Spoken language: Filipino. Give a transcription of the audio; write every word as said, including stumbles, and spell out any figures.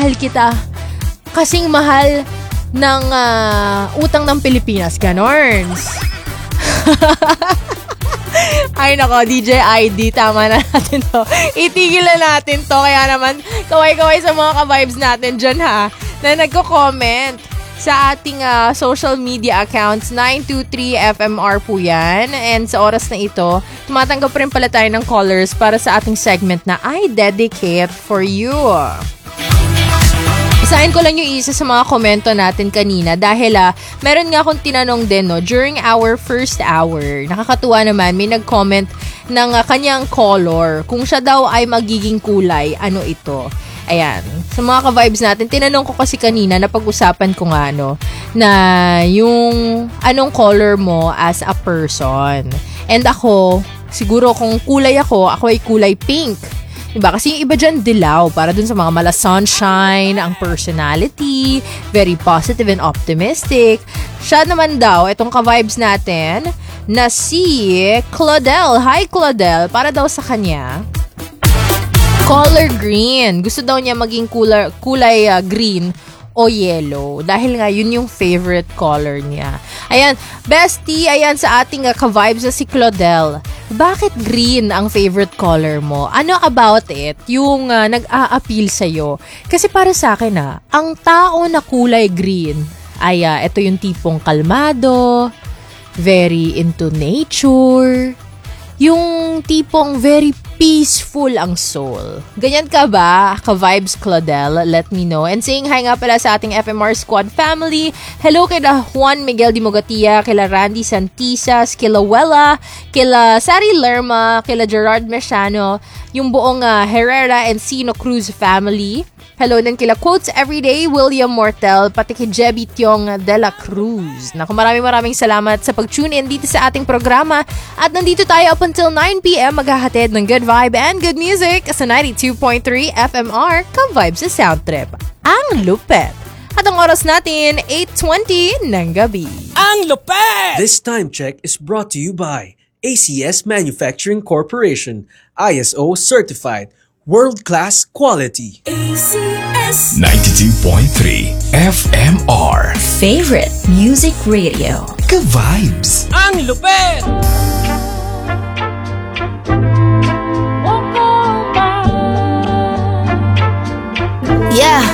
mahal kita. Kasing mahal ng uh, utang ng Pilipinas. Ganorns. Ay nako, D J I D, tama na natin to. Itigil na natin to. Kaya naman, kaway-kaway sa mga ka-vibes natin dyan ha, na nagko-comment sa ating uh, social media accounts. Nine two three F M R po yan. And sa oras na ito, tumatanggap rin pala tayo ng callers para sa ating segment na I Dedicate for You. Isahin ko lang yung isa sa mga komento natin kanina dahil ah, meron nga akong tinanong din no, during our first hour. Nakakatuwa naman, may nag-comment ng uh, kanyang color. Kung siya daw ay magiging kulay, ano ito? Ayan. Sa mga ka-vibes natin, tinanong ko kasi kanina, napag-usapan ko nga no, na yung anong color mo as a person. And ako, siguro kung kulay ako, ako ay kulay pink. Diba? Kasi yung iba dyan dilaw para dun sa mga mala sunshine, ang personality, very positive and optimistic. Siya naman daw, itong ka-vibes natin, na si Claudel. Hi Claudel, para daw sa kanya, color green. Gusto daw niya maging kulay, kulay uh, green o yellow. Dahil nga, yun yung favorite color niya. Ayan, bestie, ayan sa ating uh, ka-vibes na si Claudel. Bakit green ang favorite color mo? Ano about it yung uh, nag-a-appeal sa'yo? Kasi para sa akin ah, ang tao na kulay green ay uh, ito yung tipong kalmado, very into nature, yung tipong very peaceful ang soul. Ganyan ka ba, ka-vibes Claudel? Let me know. And saying hi nga pala sa ating F M R Squad family. Hello kila Juan Miguel Di Mogatia, kila Randy Santisas, kila Wella, kila Sari Lerma, kila Gerard Mesiano, yung buong uh, Herrera and Sino Cruz family. Hello din kila Quotes Everyday, William Mortel, pati kay Jebby Tiong de la Cruz. Naku, maraming maraming salamat sa pag-tune in dito sa ating programa. At nandito tayo up until nine p.m. maghahatid ng good vibe and good music sa ninety-two point three F M R, ka-vibe sa Sound Trip. Ang lupet! At ang oras natin, eight twenty ng gabi. Ang lupet! This time check is brought to you by A C S Manufacturing Corporation, I S O certified. World-class quality. A C S ninety-two point three F M R. Favorite Music Radio. Ka-vibes. Ang lupet! Yeah.